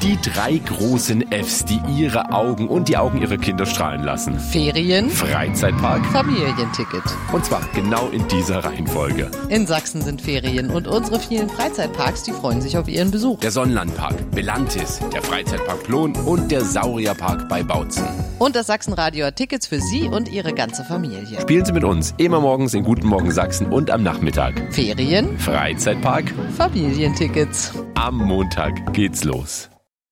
Die 3 großen Fs, die ihre Augen und die Augen ihrer Kinder strahlen lassen. Ferien, Freizeitpark, Familienticket. und zwar genau in dieser Reihenfolge. In Sachsen sind Ferien und unsere vielen Freizeitparks, die freuen sich auf ihren Besuch. Der Sonnenlandpark, Belantis, der Freizeitpark Plon und der Saurierpark bei Bautzen. Und das Sachsenradio hat Tickets für Sie und Ihre ganze Familie. Spielen Sie mit uns immer morgens in Guten Morgen Sachsen und am Nachmittag. Ferien, Freizeitpark, Familientickets. am Montag geht's los.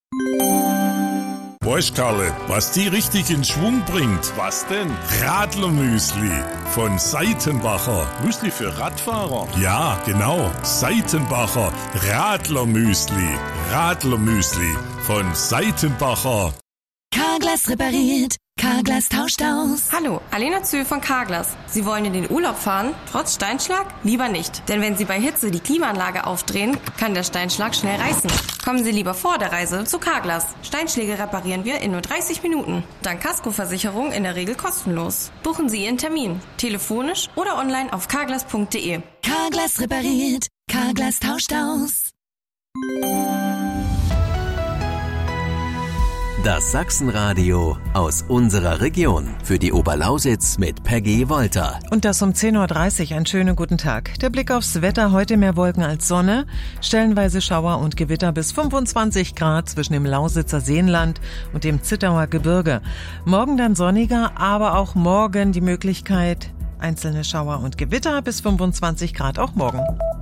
Weißt, Karle, was die richtig in Schwung bringt? Was denn? Radlermüsli von Seitenbacher. Müsli für Radfahrer. Ja, genau. Seitenbacher Radlermüsli. Radlermüsli von Seitenbacher. Carglass repariert, Carglass tauscht aus. Hallo, Alena Zöhl von Carglass. Sie wollen in den Urlaub fahren, trotz Steinschlag? Lieber nicht, denn wenn Sie bei Hitze die Klimaanlage aufdrehen, kann der Steinschlag schnell reißen. Kommen Sie lieber vor der Reise zu Carglass. Steinschläge reparieren wir in nur 30 Minuten. Dank Kaskoversicherung in der Regel kostenlos. Buchen Sie Ihren Termin, telefonisch oder online auf carglass.de. Carglass repariert, Carglass tauscht aus. Das Sachsenradio aus unserer Region. Für die Oberlausitz mit Peggy Wolter. Und das um 10.30 Uhr. Einen schönen guten Tag. Der Blick aufs Wetter. Heute mehr Wolken als Sonne. Stellenweise Schauer und Gewitter bis 25 Grad zwischen dem Lausitzer Seenland und dem Zittauer Gebirge. Morgen dann sonniger, aber auch morgen die Möglichkeit einzelne Schauer und Gewitter bis 25 Grad auch morgen.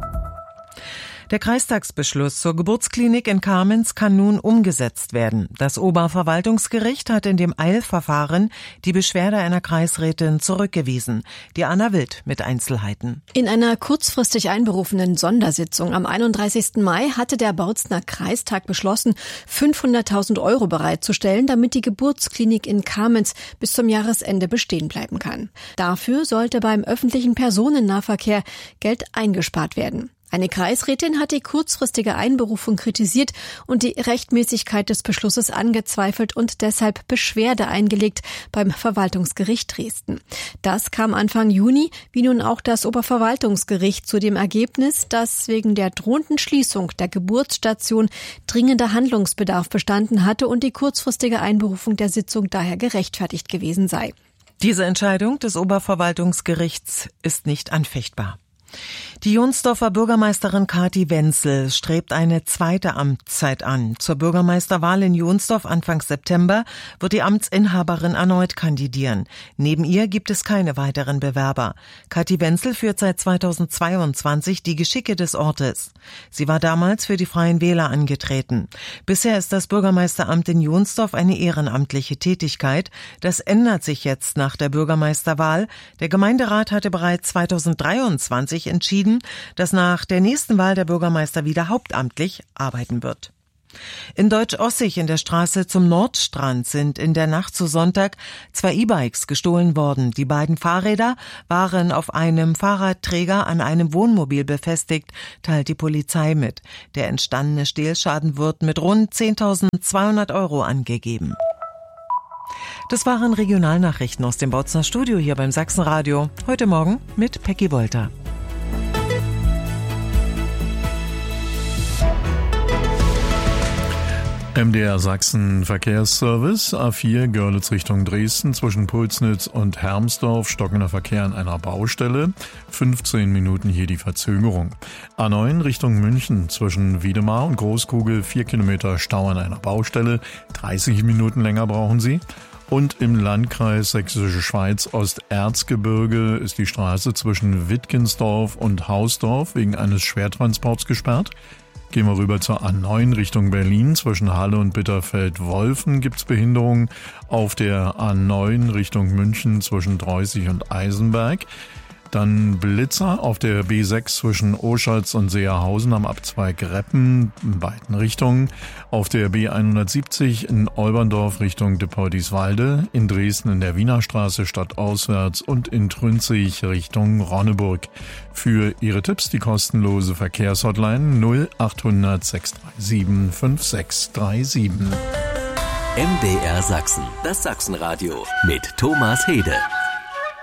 Der Kreistagsbeschluss zur Geburtsklinik in Kamenz kann nun umgesetzt werden. Das Oberverwaltungsgericht hat in dem Eilverfahren die Beschwerde einer Kreisrätin zurückgewiesen. Die Anna Wild mit Einzelheiten. In einer kurzfristig einberufenen Sondersitzung am 31. Mai hatte der Bautzner Kreistag beschlossen, 500.000 € bereitzustellen, damit die Geburtsklinik in Kamenz bis zum Jahresende bestehen bleiben kann. Dafür sollte beim öffentlichen Personennahverkehr Geld eingespart werden. Eine Kreisrätin hat die kurzfristige Einberufung kritisiert und die Rechtmäßigkeit des Beschlusses angezweifelt und deshalb Beschwerde eingelegt beim Verwaltungsgericht Dresden. Das kam Anfang Juni, wie nun auch das Oberverwaltungsgericht, zu dem Ergebnis, dass wegen der drohenden Schließung der Geburtsstation dringender Handlungsbedarf bestanden hatte und die kurzfristige Einberufung der Sitzung daher gerechtfertigt gewesen sei. Diese Entscheidung des Oberverwaltungsgerichts ist nicht anfechtbar. Die Jonsdorfer Bürgermeisterin Kathi Wenzel strebt eine zweite Amtszeit an. Zur Bürgermeisterwahl in Jonsdorf Anfang September wird die Amtsinhaberin erneut kandidieren. Neben ihr gibt es keine weiteren Bewerber. Kathi Wenzel führt seit 2022 die Geschicke des Ortes. Sie war damals für die Freien Wähler angetreten. Bisher ist das Bürgermeisteramt in Jonsdorf eine ehrenamtliche Tätigkeit. Das ändert sich jetzt nach der Bürgermeisterwahl. Der Gemeinderat hatte bereits 2023 entschieden, dass nach der nächsten Wahl der Bürgermeister wieder hauptamtlich arbeiten wird. In Deutsch-Ossig in der Straße zum Nordstrand sind in der Nacht zu Sonntag 2 E-Bikes gestohlen worden. Die beiden Fahrräder waren auf einem Fahrradträger an einem Wohnmobil befestigt, teilt die Polizei mit. Der entstandene Stehlschaden wird mit rund 10.200 € angegeben. Das waren Regionalnachrichten aus dem Bautzner Studio hier beim Sachsenradio. Heute Morgen mit Peggy Wolter. MDR Sachsen Verkehrsservice, A4 Görlitz Richtung Dresden, zwischen Pulsnitz und Hermsdorf, stockender Verkehr an einer Baustelle, 15 Minuten hier die Verzögerung. A9 Richtung München, zwischen Wiedemar und Großkugel, 4 Kilometer Stau an einer Baustelle, 30 Minuten länger brauchen Sie. Und im Landkreis Sächsische Schweiz Osterzgebirge ist die Straße zwischen Wittgensdorf und Hausdorf wegen eines Schwertransports gesperrt. Gehen wir rüber zur A9 Richtung Berlin. Zwischen Halle und Bitterfeld-Wolfen gibt's Behinderungen. Auf der A9 Richtung München zwischen Dreußig und Eisenberg. Dann Blitzer auf der B6 zwischen Oschatz und Seerhausen am Abzweig Reppen in beiden Richtungen. Auf der B170 in Olberndorf Richtung Dippoldiswalde. In Dresden in der Wienerstraße stadtauswärts und in Trünzig Richtung Ronneburg. Für Ihre Tipps die kostenlose Verkehrshotline 0800 637 5637. MDR Sachsen, das Sachsenradio mit Thomas Hede.